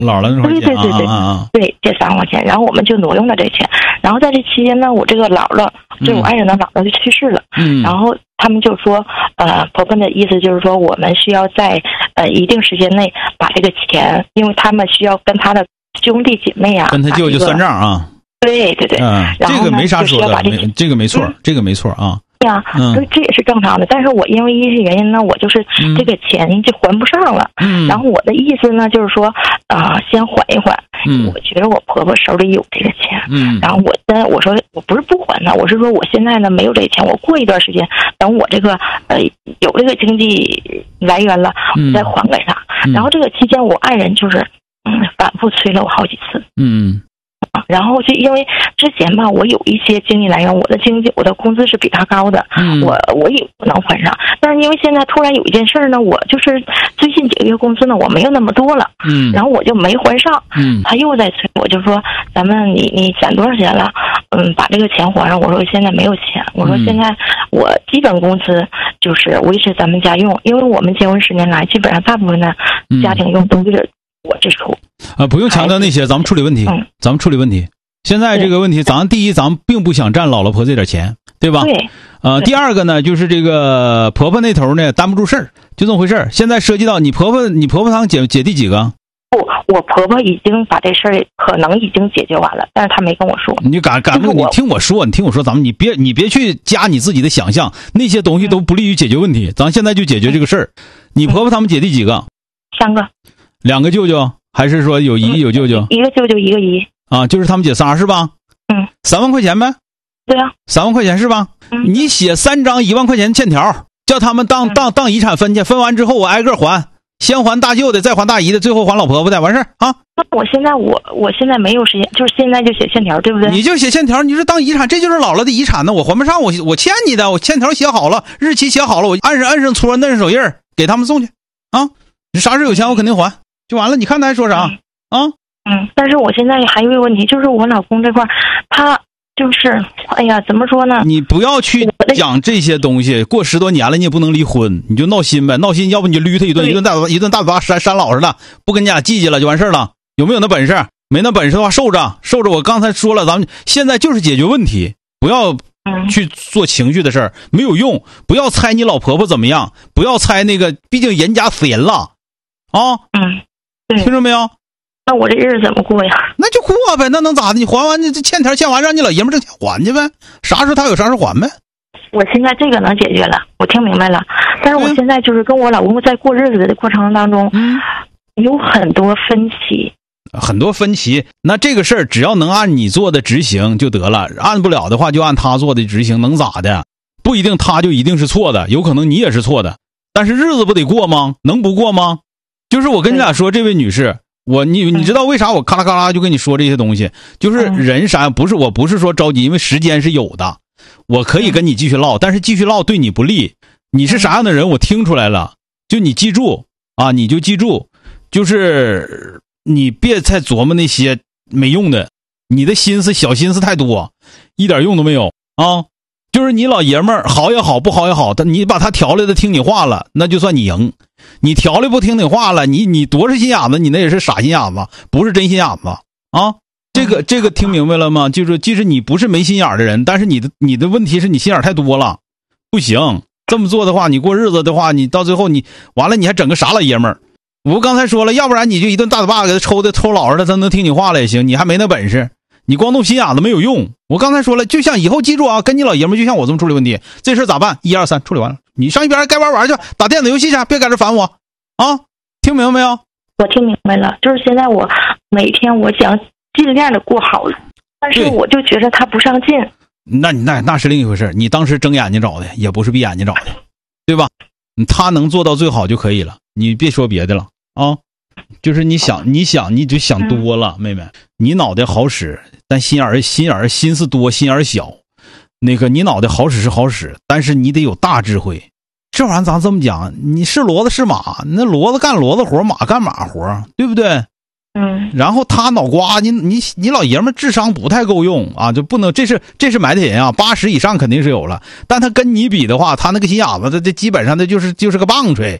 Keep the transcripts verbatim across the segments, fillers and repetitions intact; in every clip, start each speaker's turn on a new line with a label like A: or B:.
A: 姥姥那块
B: 对对对对、
A: 啊啊啊、
B: 对，借三万块钱，然后我们就挪用了这钱。然后在这期间呢，我这个姥姥，就是我爱人的姥姥就去世了。嗯，然后他们就说，呃，婆婆的意思就是说，我们需要在呃一定时间内把这个钱，因为他们需要跟他的兄弟姐妹啊，
A: 跟他舅舅算账啊。
B: 对对对，
A: 嗯，
B: 然后
A: 这个没啥说的，
B: 这
A: 没这个没错，嗯、这个没错啊。
B: 对啊，嗯，这也是正常的。但是我因为一些原因呢，我就是这个钱就还不上了。嗯，然后我的意思呢，就是说，啊、呃，先缓一缓。嗯，我觉得我婆婆手里有这个钱。嗯，然后我跟我说，我不是不还她，我是说我现在呢没有这钱，我过一段时间，等我这个呃有这个经济来源了，我再还给她。嗯、然后这个期间，我爱人就是嗯反复催了我好几次。嗯。然后就因为之前吧，我有一些经济来源，我的经济我的工资是比他高的，嗯、我我也不能还上。但是因为现在突然有一件事呢，我就是最近几个月工资呢，我没有那么多了，嗯，然后我就没还上，嗯，他又在催，我就说咱们你你攒多少钱了？嗯，把这个钱还上。我说现在没有钱，我说现在我基本工资就是维持咱们家用，因为我们结婚十年来，基本上大部分的家庭用都是我支出。
A: 啊，不用强调那些，咱们处理问题，嗯、咱们处理问题。现在这个问题，咱第一，咱们并不想占姥姥婆这点钱，对吧？
B: 对。
A: 呃，第二个呢，就是这个婆婆那头呢，担不住事儿，就这么回事儿。现在涉及到你婆婆，你婆婆她姐姐弟几个？
B: 不，我婆婆已经把这事儿可能已经解决完了，但是她没跟我说。
A: 你敢敢不？你听我说，你听我说，咱们你别你别去加你自己的想象，那些东西都不利于解决问题。嗯、咱现在就解决这个事儿。你婆婆他们姐弟几个？
B: 三个。
A: 两个舅舅。还是说有姨有舅舅？
B: 一个舅舅一个姨
A: 啊，就是他们姐仨是吧？嗯，三万块钱呗。
B: 对啊，
A: 三万块钱是吧？嗯，你写三张一万块钱欠条，叫他们当、嗯、当当遗产分去，分完之后我挨个还，先还大舅的，再还大姨的，最后还老婆婆的，完事儿啊。
B: 那我现在我我现在没有时间，就是现在就写欠条，对不对？
A: 你就写欠条，你说当遗产，这就是姥姥的遗产呢，我还不上，我我欠你的，我欠条写好了，日期写好了，我按上按上戳，摁上手印给他们送去啊。你啥时候有钱我肯定还，就完了。你看他还说啥？嗯啊，
B: 嗯，但是我现在还有一个问题，就是我老公这块，他就是，哎呀，怎么说呢？
A: 你不要去讲这些东西，过十多年了，你也不能离婚，你就闹心呗，闹心，要不你就捋他一顿，一顿大一顿大嘴巴扇扇老实的，不跟你俩计计了就完事了。有没有那本事？没那本事的话，受着受着。我刚才说了，咱们现在就是解决问题，不要去做情绪的事儿，没有用。不要猜你老婆婆怎么样，不要猜那个，毕竟人家死人了，啊，
B: 嗯，对，
A: 听着没有？
B: 那我这日子怎么过呀？
A: 那就过呗，那能咋的？你还完这欠条欠完，让你老爷们挣钱还去呗，啥时候他有啥时候还呗。
B: 我现在这个能解决了，我听明白了。但是我现在就是跟我老公在过日子的过程当中，嗯、有很多分歧。
A: 很多分歧，那这个事儿只要能按你做的执行就得了，按不了的话就按他做的执行，能咋的？不一定他就一定是错的，有可能你也是错的。但是日子不得过吗？能不过吗？就是我跟你俩说，这位女士。我你你知道为啥我咔啦咔啦就跟你说这些东西？就是人啥不是我不是说着急，因为时间是有的，我可以跟你继续唠，但是继续唠对你不利。你是啥样的人，我听出来了，就你记住啊，你就记住，就是你别再琢磨那些没用的，你的心思小心思太多，一点用都没有啊。就是你老爷们儿好也好，不好也好，但你把他调来的听你话了，那就算你赢。你调来不听你话了，你你多是心眼子，你那也是傻心眼子，不是真心眼子啊。这个这个听明白了吗？就是即使你不是没心眼的人，但是你的你的问题是你心眼太多了，不行。这么做的话，你过日子的话，你到最后你完了，你还整个傻老爷们儿。我刚才说了，要不然你就一顿大嘴巴给他抽的抽老实的，他能听你话了也行，你还没那本事。你光动心眼子没有用。我刚才说了，就像以后记住啊，跟你老爷们就像我这么处理问题，这事咋办？一二三，处理完了，你上一边该玩玩去，打电子游戏去，别在这烦我啊！听明白没有？
B: 我听明白了，就是现在我每天我想尽量的过好了，但是我就觉得他不上进。
A: 那你那那是另一回事，你当时睁眼睛找的，也不是闭眼睛找的，对吧？他能做到最好就可以了，你别说别的了啊。就是你想你想你就想多了、嗯、妹妹，你脑袋好使，但心眼儿心眼儿心思多，心眼儿小。那个你脑袋好使是好使，但是你得有大智慧。这玩意儿咱这么讲，你是骡子是马，那骡子干骡子活，马干马活，对不对？
B: 嗯。
A: 然后他脑瓜，你你你老爷们智商不太够用啊，就不能，这是这是埋汰人啊，八十以上肯定是有了，但他跟你比的话，他那个心眼子，这这基本上他就是就是个棒槌。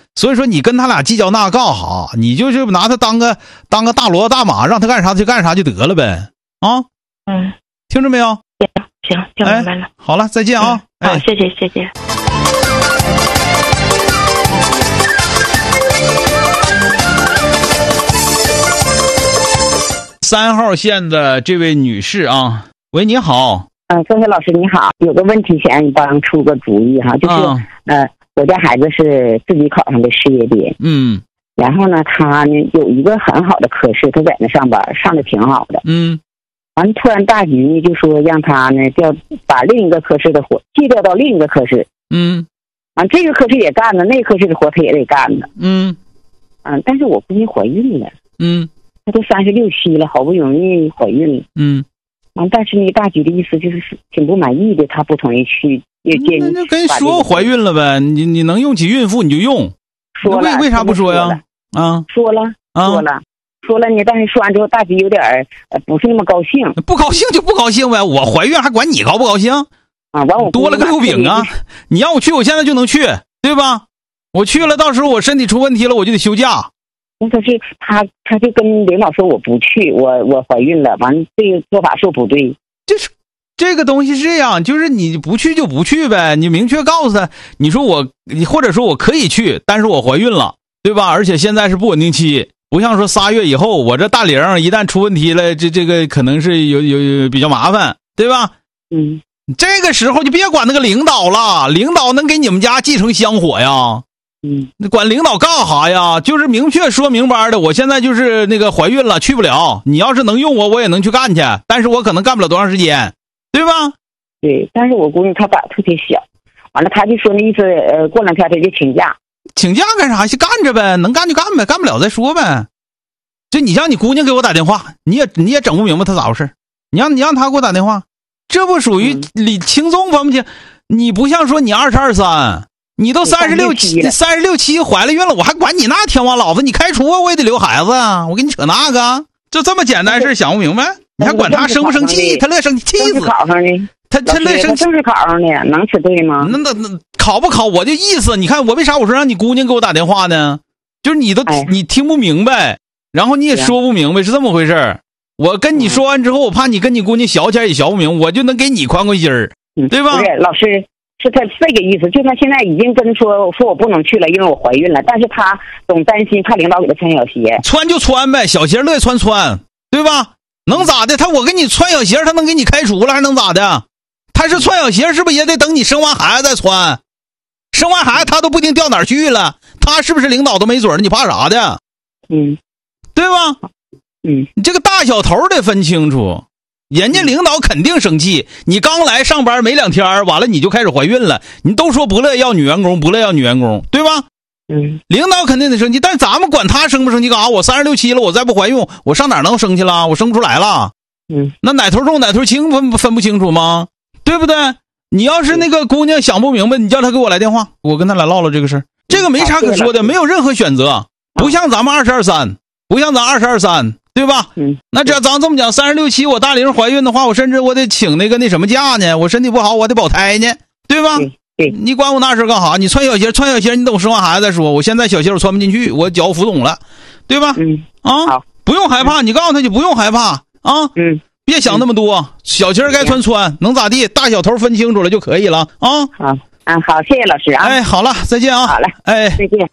A: 所以说你跟他俩计较那干哈？你就是拿他当个当个大骡子大马，让他干啥就干啥就得了呗啊。
B: 嗯，
A: 听着没有？
B: 行行，听明白了。
A: 哎、好了，再见啊！
B: 嗯、好，谢谢谢谢。
A: 三号线的这位女士啊，喂，你好。
C: 嗯，周学老师你好，有个问题想你帮出个主意哈，就是、啊、呃，我家孩子是自己考上的事业编，
A: 嗯，
C: 然后呢，他呢有一个很好的科室，他在那上班，上的挺好的，
A: 嗯，
C: 完了突然大局呢就说让他呢调把另一个科室的活寄调到另一个科室，
A: 嗯，
C: 完这个科室也干了，那个科室的活他也得干了，
A: 嗯，
C: 嗯，但是我闺女怀孕了，
A: 嗯，
C: 她都三十六七了，好不容易怀孕了，
A: 嗯。
C: 完，但是那个大局的意思就是挺不满意的，他不同意去，也建议。
A: 那就跟你说怀孕了呗，你你能用起孕妇你就用。
C: 说了，
A: 为为啥不说呀？啊，
C: 说了，说了，说了呢。但是说完之后，大局有点呃不是那么高兴。
A: 不高兴就不高兴呗，我怀孕还管你高不高兴？
C: 啊，完我
A: 多了个六饼啊！你让我去，我现在就能去，对吧？我去了，到时候我身体出问题了，我就得休假。
C: 那可是他，他就跟领导说我不去，我我怀孕了，完这个做法说不对。
A: 就是这个东西是这样，就是你不去就不去呗，你明确告诉他，你说我，你或者说我可以去，但是我怀孕了，对吧？而且现在是不稳定期，不像说仨月以后，我这大龄一旦出问题了，这这个可能是有有有比较麻烦，对吧？
C: 嗯，
A: 这个时候就别管那个领导了，领导能给你们家继承香火呀。
C: 嗯，
A: 那管领导干啥呀？就是明确说明白的，我现在就是那个怀孕了，去不了。你要是能用我，我也能去干去，但是我可能干不了多长时间，对吧？
C: 对，但是我姑娘她胆特别小，完了她就说那意思，呃，过两天她就请假。
A: 请假干啥？去干着呗，能干就干呗，干不了再说呗。就你让你姑娘给我打电话，你也你也整不明白她咋回事，你让你让她给我打电话，这不属于理轻松分不清？你不像说你二十二三。你都三十六七，三十六七怀了孕了，我还管你那天王老子？你开除我，我也得留孩子啊！我给你扯那个，就这么简单事想不明白？你还管他生不生气？他乐生气，气死！
C: 考上的，
A: 他他乐生气，
C: 正是考上的，能吃对吗？
A: 那那那考不考？我就意思，你看我为啥我说让你姑娘给我打电话呢？就是你都、哎、你听不明白，然后你也说不明白，是这么回事。我跟你说完之后，我怕你跟你姑娘小起来也小不明，我就能给你宽宽心儿，对吧？
C: 不是老师。是他这个意思，就他现在已经跟说说我不能去了，因为我怀孕了，但是他总担心怕领导给他穿小鞋，
A: 穿就穿呗，小鞋乐意穿穿，对吧？能咋的？他我给你穿小鞋，他能给你开除了，还能咋的？他是穿小鞋，是不是也得等你生完孩子再穿？生完孩子他都不一定调哪儿去了，他是不是领导都没准儿？你怕啥的？
C: 嗯，
A: 对吧？
C: 嗯，
A: 你这个大小头得分清楚。人家领导肯定生气，你刚来上班没两天，完了你就开始怀孕了，你都说不乐意要女员工，不乐意要女员工，对吧？
C: 嗯，
A: 领导肯定得生气，但咱们管他生不生气干啥？我三十六七了，我再不怀孕，我上哪能生气了？我生不出来了。
C: 嗯，
A: 那哪头重哪头轻分分不清楚吗？对不对？你要是那个姑娘想不明白，你叫她给我来电话，我跟她来唠唠这个事儿，这个没啥可说的，没有任何选择，不像咱们二十二三，不像咱二十二三。对吧？
C: 嗯，
A: 那这咱这么讲，三十六七我大龄怀孕的话，我甚至我得请那个那什么假呢？我身体不好，我得保胎呢，对吧？
C: 对，对
A: 你管我那事干啥？你穿小鞋，穿小鞋，你等我生完孩子再说。我现在小鞋我穿不进去，我脚浮肿了，对吧？
C: 嗯，
A: 啊，不用害怕，你告诉他就不用害怕啊，
C: 嗯，
A: 别想那么多，小鞋该穿穿，能咋地？大小头分清楚了就可以了啊。
C: 好，嗯，好，谢谢老师啊。
A: 哎，好了，再见啊。
C: 好嘞，
A: 哎，
C: 再见。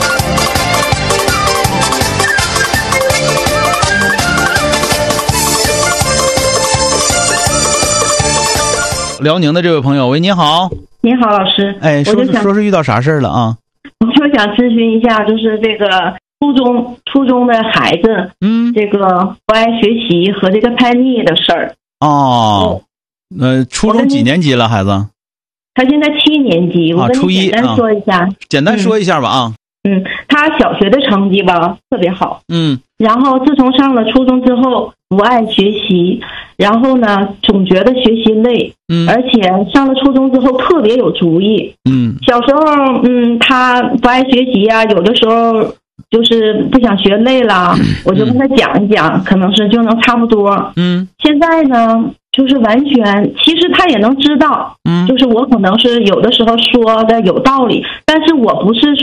A: 辽宁的这位朋友，喂，你好。
D: 你好，老师。
A: 哎，说是说是遇到啥事儿了啊？
D: 我就想咨询一下，就是这个初中初中的孩子，
A: 嗯，
D: 这个不爱学习和这个叛逆的事儿。
A: 哦，呃，初中几年级了，孩子？
D: 他现在七年级。我跟你简单说一下。
A: 啊、简单说一下吧啊。
D: 嗯，他小学的成绩吧特别好。
A: 嗯。
D: 然后自从上了初中之后，不爱学习。然后呢，总觉得学习累，
A: 嗯，
D: 而且上了初中之后特别有主意，
A: 嗯，
D: 小时候，嗯，他不爱学习啊，有的时候就是不想学累了，嗯、我就跟他讲一讲，可能是就能差不多，
A: 嗯，
D: 现在呢，就是完全，其实他也能知道，
A: 嗯，
D: 就是我可能是有的时候说的有道理，但是我不是说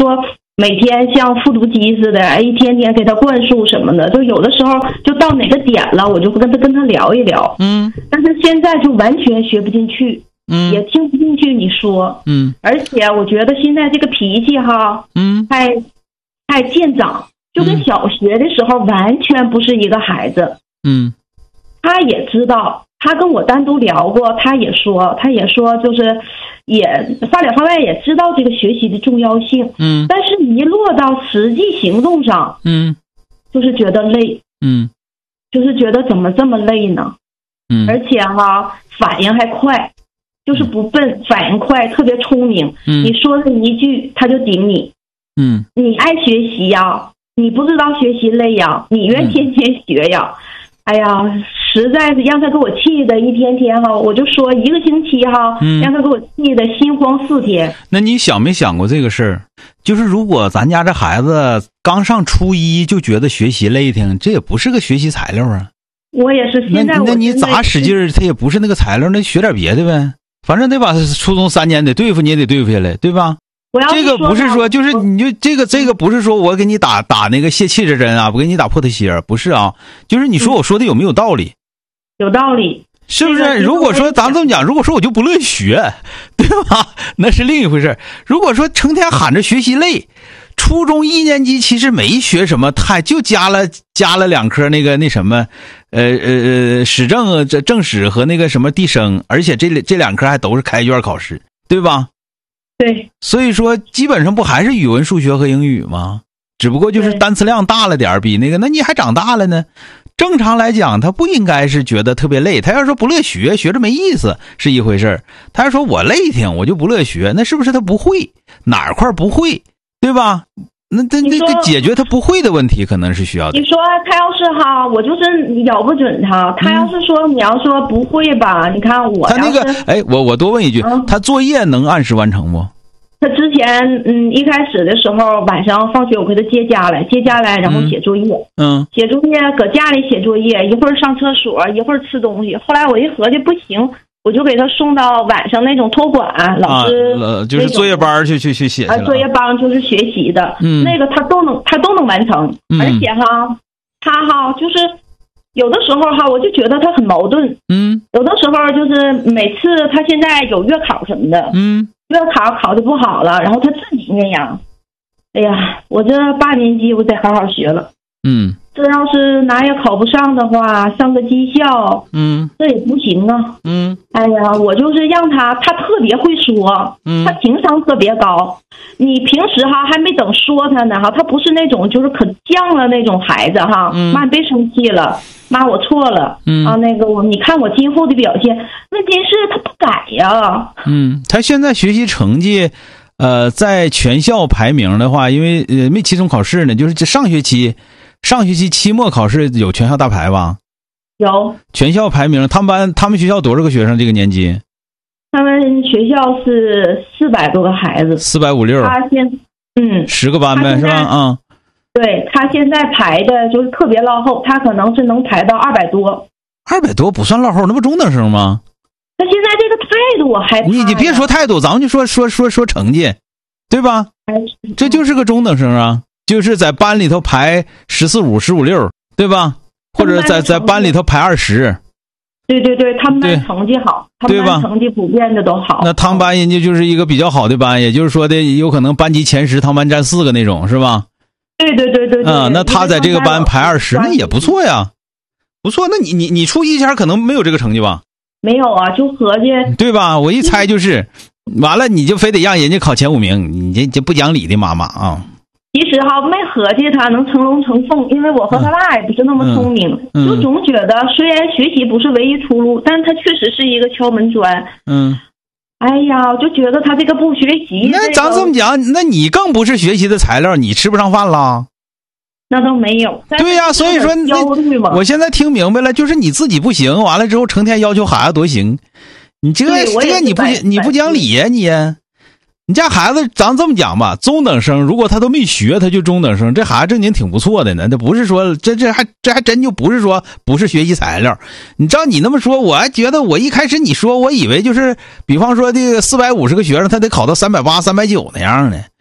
D: 每天像复读机似的，哎，一天天给他灌输什么的，就有的时候就到哪个点了，我就跟他跟他聊一聊。
A: 嗯，
D: 但是现在就完全学不进去，
A: 嗯，
D: 也听不进去你说，
A: 嗯，
D: 而且我觉得现在这个脾气哈，
A: 嗯，
D: 太太见长，就跟小学的时候完全不是一个孩子。
A: 嗯，
D: 他也知道，他跟我单独聊过，他也说，他也说，就是也话里话外也知道这个学习的重要性。
A: 嗯，
D: 但是一落到实际行动上，
A: 嗯，
D: 就是觉得累。
A: 嗯，
D: 就是觉得怎么这么累呢？
A: 嗯，
D: 而且哈，反应还快，就是不笨，反应快，特别聪明。
A: 嗯，
D: 你说了一句，他就顶你。
A: 嗯，
D: 你爱学习呀，你不知道学习累呀，你愿天天学呀。嗯，哎呀，实在是让他给我气的，一天天哈，我就说一个星期哈，嗯，让他给我气的心慌四天。
A: 那你想没想过这个事儿？就是如果咱家这孩子刚上初一就觉得学习累挺，这也不是个学习材料啊。
D: 我也是，现在我
A: 那那你咋使劲儿，他也不是那个材料，那学点别的呗。反正得把初中三年得对付，你也得对付下来，对吧？
D: 我要
A: 这个不是说，就是你就这个这个不是说我给你打打那个泄气的针啊，不给你打破的歇，不是啊，就是你说我说的有没有道理？
D: 有道理，
A: 是不是？如果说咱这么讲，如果说我就不乐意学，对吧？那是另一回事。如果说成天喊着学习累，初中一年级其实没学什么太，就加了加了两科那个那什么，呃呃史政这政史和那个什么地生，而且这这两科还都是开卷考试，对吧？
D: 对，
A: 所以说基本上不还是语文、数学和英语吗？只不过就是单词量大了点，比那个，那你还长大了呢。正常来讲，他不应该是觉得特别累。他要说不乐学，学着没意思是一回事儿。他要说我累挺，我就不乐学，那是不是他不会哪块不会，对吧？那那那个解决他不会的问题，可能是需要的。
D: 你说他要是哈，我就是咬不准他。他要是说、嗯、你要说不会吧，你看我
A: 他那个哎，我我多问一句，嗯、他作业能按时完成不？
D: 他之前嗯一开始的时候，晚上放学我给他接家来，接家来然后写作业，
A: 嗯，
D: 写作业搁家里写作业，一会儿上厕所，一会儿吃东西。后来我一合计不行，我就给他送到晚上那种托管老师，
A: 啊、就是作业班去去去写去了。
D: 啊，作业班就是学习的，
A: 嗯，
D: 那个他都能他都能完成，
A: 嗯、
D: 而且哈，他哈就是有的时候哈，我就觉得他很矛盾，
A: 嗯，
D: 有的时候就是每次他现在有月考什么的，
A: 嗯。
D: 月考考的不好了，然后他自己那样，哎呀，我这八年级我得好好学了。
A: 嗯，
D: 这要是哪也考不上的话，上个技校，
A: 嗯，
D: 这也不行啊。
A: 嗯，
D: 哎呀，我就是让他，他特别会说，
A: 嗯，
D: 他情商特别高。你平时哈还没等说他呢哈，他不是那种就是可犟了那种孩子哈。
A: 嗯，
D: 妈，你别生气了，妈我错了。
A: 嗯
D: 啊，那个我你看我今后的表现，问题是他不改呀。
A: 嗯，他现在学习成绩，呃，在全校排名的话，因为呃没期中考试呢，就是这上学期。上学期期末考试有全校大排吧？
D: 有
A: 全校排名，他们班他们学校多少个学生？这个年级？
D: 他们学校是四百多个孩子，
A: 四百五六。
D: 他现嗯
A: 十个班呗，是吧？啊、嗯，
D: 对他现在排的就是特别落后，他可能是能排到二百多。
A: 二百多不算落后，那不中等生吗？
D: 他现在这个态度我害怕。
A: 你你别说态度，咱们就说说说说成绩，对吧？这就是个中等生啊。就是在班里头排十四五、十五六，对吧？或者在在班里头排二十。
D: 对对对，他们班成绩好，他们班成绩普遍的都好。
A: 那他们班人家就是一个比较好的班，也就是说的有可能班级前十，他们班占四个那种，是吧？
D: 对对对对对。
A: 嗯，那他在这个班排二十，那也不错呀，不错。那你你你初一前可能没有这个成绩吧？
D: 没有啊，就合计。
A: 对吧？我一猜就是，完了你就非得让人家考前五名，你这这不讲理的妈妈啊！
D: 其实哈没合计他能成龙成凤，因为我和他爸也不是那么聪明，
A: 嗯嗯、
D: 就总觉得虽然学习不是唯一出路，但是他确实是一个敲门砖。
A: 嗯，
D: 哎呀，我就觉得他这个不学习，
A: 那咱这么讲，那你更不是学习的材料，你吃不上饭了。
D: 那都没有。
A: 对呀、啊，所以说那我现在听明白了，就是你自己不行，完了之后成天要求孩子多行，你这个这个你不你不讲理呀、啊、你。你家孩子，咱这么讲吧，中等生，如果他都没学，他就中等生，这孩子正经挺不错的呢。这不是说这这还这还真就不是说不是学习材料。你照你那么说，我还觉得我一开始你说，我以为就是，比方说这个四百五十个学生，他得考到三百八、三百九那样的。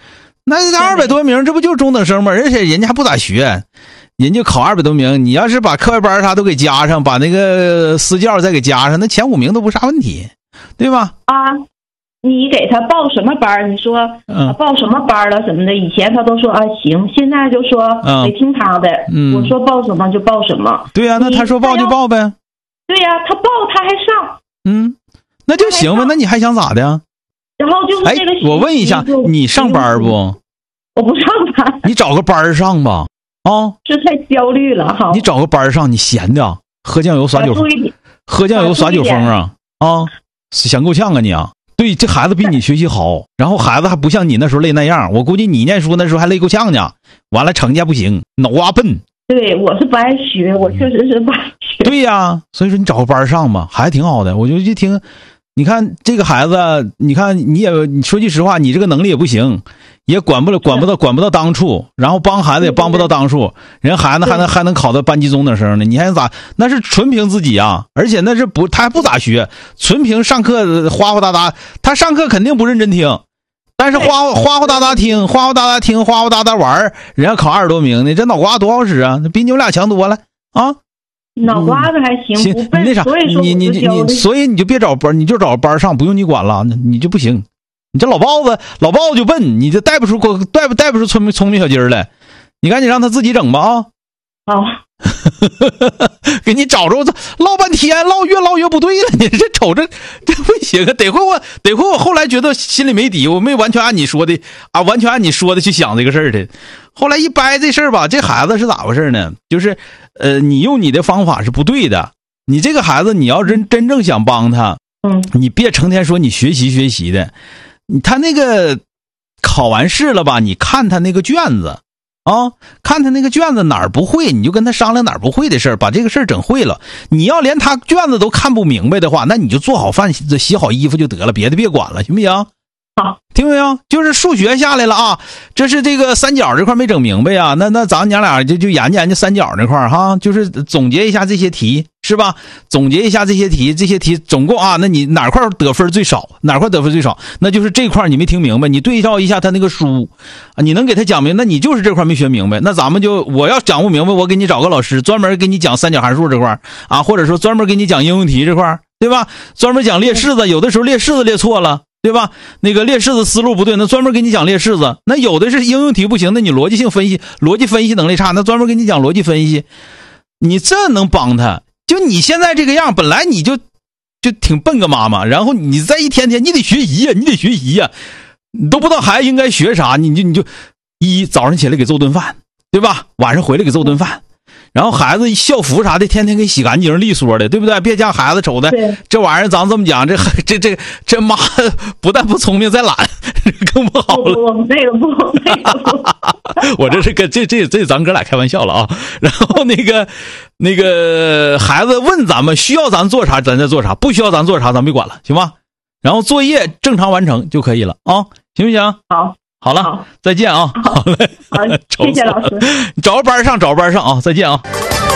A: 那二百多名，这不就是中等生吗？而且人家还不咋学，人家考二百多名，你要是把课外班啥都给加上，把那个私教再给加上，那前五名都不是啥问题，对吧？
D: 啊，你给他报什么班？你说、嗯啊、报什么班了什么的？以前他都说啊行，现在就说得听他的。嗯，我说报什么就报什么。
A: 对呀、啊，那他说报就报呗。
D: 对呀、啊，他报他还上。
A: 嗯，那就行呗。那你还想咋的呀？
D: 然后就是这个。
A: 哎，我问一下，你上班不？
D: 我不上班。
A: 你找个班上吧。啊，
D: 这太焦虑了哈！
A: 你找个班上，你闲的，喝酱油耍酒疯，喝酱油耍酒疯啊啊！闲够呛啊你啊！对，这孩子比你学习好，然后孩子还不像你那时候累那样，我估计你念书那时候还累够呛呢。完了成绩还不行，脑瓜笨。
D: 对，我是不爱学，我确实是不爱学。
A: 对呀，所以说你找个班上吧，还挺好的。我就一听，你看这个孩子，你看你也，你说句实话，你这个能力也不行。也管不了，管不到，管不到当处，然后帮孩子也帮不到当处，人孩子还能还能考到班级中等生呢，你还想咋？那是纯凭自己啊，而且那是不，他还不咋学，纯凭上课哗哗哒哒，他上课肯定不认真听，但是哗哗哗哒哒听，哗哗哒哒听，哗哗哒哒玩，人家考二十多名呢，这脑瓜多好使啊，比你们俩强多了啊！
D: 脑瓜子还行，
A: 行，
D: 不笨，
A: 你那啥，你你你你，所以你就别找班，你就找班上，不用你管了，你就不行。你这老包子，老包子就笨，你这带不出带不带不出聪明聪明小鸡儿来，你赶紧让他自己整吧啊！
D: 好，
A: 给你找着，唠半天，唠越唠越不对了，你这瞅着这不行啊！得亏我得亏我后来觉得心里没底，我没完全按你说的啊，完全按你说的去想这个事儿的。后来一掰这事儿吧，这孩子是咋回事呢？就是呃，你用你的方法是不对的，你这个孩子你要真真正想帮他，
D: 嗯，
A: 你别成天说你学习学习的。他那个考完试了吧，你看他那个卷子啊，看他那个卷子哪儿不会，你就跟他商量哪儿不会的事儿，把这个事儿整会了。你要连他卷子都看不明白的话，那你就做好饭洗好衣服就得了，别的别管了，行不行？
D: 好，
A: 听没有？就是数学下来了啊，这是这个三角这块没整明白啊，那那咱娘俩就就研究研究三角那块哈，就是总结一下这些题是吧？总结一下这些题，这些题总共啊，那你哪块得分最少，哪块得分最少，那就是这块你没听明白，你对照一下他那个书啊，你能给他讲明白，那你就是这块没学明白，那咱们就我要讲不明白，我给你找个老师专门给你讲三角函数这块啊，或者说专门给你讲应用题这块，对吧？专门讲列式子，有的时候列式子列错了。对吧？那个列式子思路不对，那专门给你讲列式子。那有的是应用题不行，那你逻辑性分析、逻辑分析能力差，那专门给你讲逻辑分析。你这能帮他？就你现在这个样，本来你就就挺笨个妈妈，然后你再一天天，你得学习呀，你得学习呀，你都不知道孩子应该学啥，你就你就一早上起来给做顿饭，对吧？晚上回来给做顿饭。然后孩子校服啥的天天给洗干净利索的，对不对？别叫孩子瞅的这玩意儿，咱这么讲，这这这这妈不但不聪明，再懒，更不好了。
D: 我那个不，那个不。
A: 我这是跟这这这咱哥俩开玩笑了啊。然后那个那个孩子问咱们需要咱做啥，咱再做啥；不需要咱做啥，咱别管了，行吧？然后作业正常完成就可以了啊，行不行？
D: 好。
A: 好了，好再见啊！
D: 好嘞，好，谢谢老师。
A: 找个班上，找个班上啊！再见啊！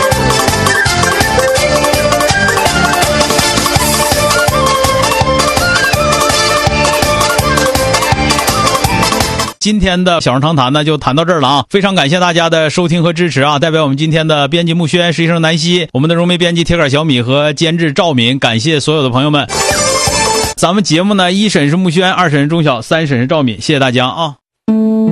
A: 今天的小声长谈呢，就谈到这儿了啊！非常感谢大家的收听和支持啊！代表我们今天的编辑木轩、实习生南希、我们的融媒编辑铁杆小米和监制赵敏，感谢所有的朋友们。咱们节目呢，一审是木轩，二审是钟晓，三审是赵敏，谢谢大家啊！